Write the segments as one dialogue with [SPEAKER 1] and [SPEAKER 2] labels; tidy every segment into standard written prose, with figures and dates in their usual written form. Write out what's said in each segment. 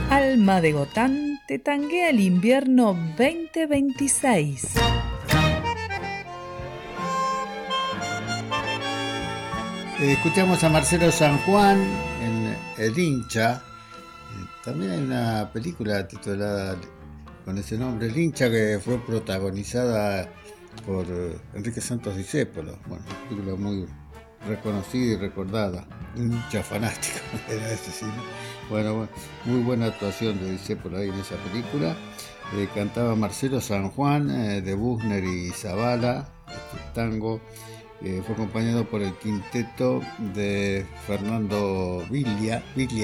[SPEAKER 1] Alma de Gotán te tanguea el invierno 2026.
[SPEAKER 2] Escuchamos a Marcelo San Juan en El Hincha. También hay una película titulada con ese nombre, El Hincha, que fue protagonizada por Enrique Santos Discépolo. Bueno, una película muy reconocida y recordada. Un hincha fanático era ese, sí, ¿no? Bueno, muy buena actuación de Discépolo ahí en esa película. Cantaba Marcelo San Juan, de Buchner y Zavala, este tango. Fue acompañado por el quinteto de Fernando Viglia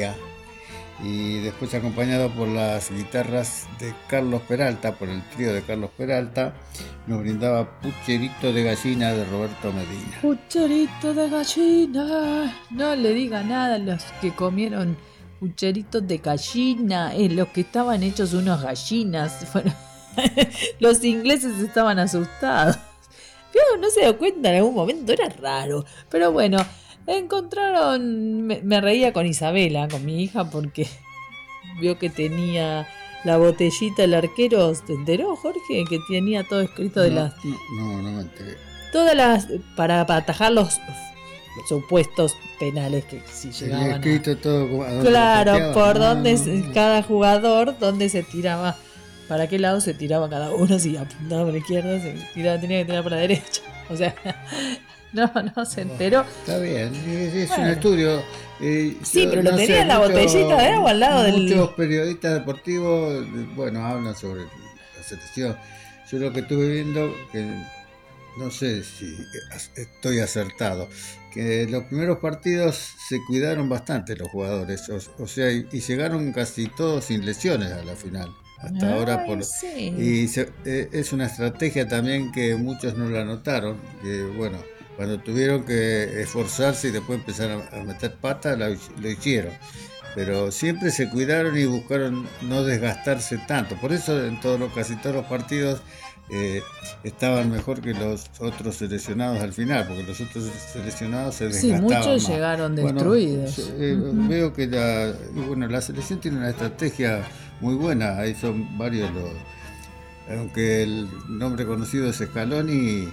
[SPEAKER 2] y después acompañado por las guitarras de Carlos Peralta, por el trío de Carlos Peralta. Nos brindaba Pucherito de Gallina de Roberto Medina.
[SPEAKER 1] Pucherito de gallina, no le diga nada a los que comieron pucheritos de gallina, los que estaban hechos unos gallinas. Bueno, los ingleses estaban asustados. No se dio cuenta en algún momento, era raro. Pero bueno, encontraron. Me reía con Isabela, con mi hija, porque vio que tenía la botellita, el arquero. ¿Te enteró, Jorge? Que tenía todo escrito de las.
[SPEAKER 2] No me enteré.
[SPEAKER 1] Todas las. Para atajar los supuestos penales que si llegaban.
[SPEAKER 2] Escrito todo.
[SPEAKER 1] Claro, por dónde cada jugador, dónde se tiraba. ¿Para qué lado se tiraba cada uno? Si apuntaba por la izquierda, tenía que tirar por la derecha. O sea, no se enteró.
[SPEAKER 2] Está bien, es un estudio.
[SPEAKER 1] Sí, pero lo tenía en la botellita de agua al lado del.
[SPEAKER 2] Muchos periodistas deportivos, hablan sobre la selección. Yo lo que estuve viendo, que no sé si estoy acertado, que los primeros partidos se cuidaron bastante los jugadores. O sea, y llegaron casi todos sin lesiones a la final. Hasta ahora
[SPEAKER 1] sí.
[SPEAKER 2] Y es una estrategia también que muchos no la notaron, que cuando tuvieron que esforzarse y después empezar a meter pata, lo hicieron, pero siempre se cuidaron y buscaron no desgastarse tanto. Por eso casi todos los partidos estaban mejor que los otros seleccionados al final, porque los otros seleccionados se desgastaban.
[SPEAKER 1] Sí, muchos
[SPEAKER 2] más.
[SPEAKER 1] Llegaron destruidos.
[SPEAKER 2] Veo que la selección tiene una estrategia muy buena. Ahí son varios aunque el nombre conocido es Scaloni,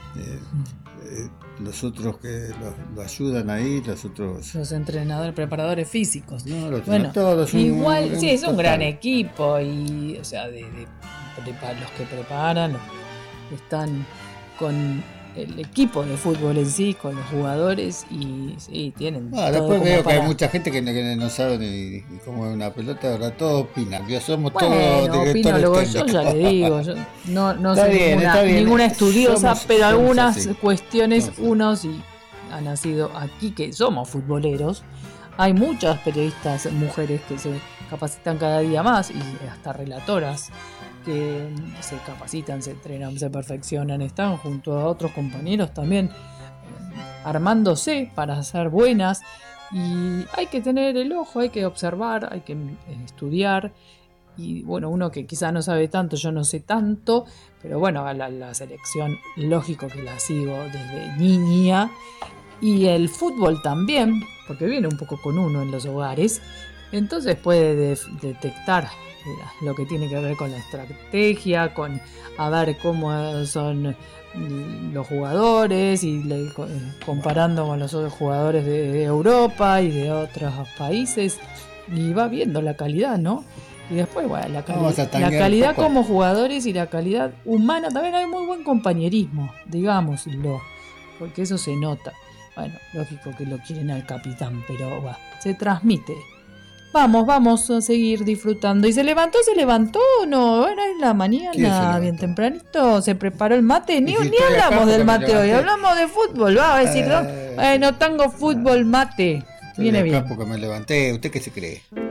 [SPEAKER 2] los otros que lo ayudan ahí,
[SPEAKER 1] los entrenadores, preparadores físicos.
[SPEAKER 2] Todos
[SPEAKER 1] igual es un gran equipo, y o sea, de los que preparan están con el equipo de fútbol en sí, con los jugadores, y sí, tienen
[SPEAKER 2] después veo que hay mucha gente que no sabe ni cómo es una pelota. Ahora todos opinan, somos todos directores técnicos.
[SPEAKER 1] Yo ya le digo, yo no soy ninguna estudiosa, pero algunas cuestiones, unos y han nacido aquí que somos futboleros. Hay muchas periodistas mujeres que se capacitan cada día más, y hasta relatoras que se capacitan, se entrenan, se perfeccionan, están junto a otros compañeros también armándose para ser buenas. Y hay que tener el ojo, hay que observar, hay que estudiar. Y uno que quizá no sabe tanto, yo no sé tanto, pero la selección, lógico que la sigo desde niña. Y el fútbol también, porque viene un poco con uno en los hogares, entonces puede detectar lo que tiene que ver con la estrategia, con a ver cómo son los jugadores, y comparando con los otros jugadores de Europa y de otros países, y va viendo la calidad, ¿no? Y después, la calidad como jugadores y la calidad humana. También hay muy buen compañerismo, digámoslo, porque eso se nota. Lógico que lo quieren al capitán, pero se transmite. Vamos a seguir disfrutando. ¿Y se levantó o no? Es la mañana, bien tempranito. ¿Se preparó el mate? Ni hablamos del mate hoy, hablamos de fútbol. Va a decir, no tango, fútbol, mate. Viene bien.
[SPEAKER 2] Porque me levanté. ¿Usted qué se cree?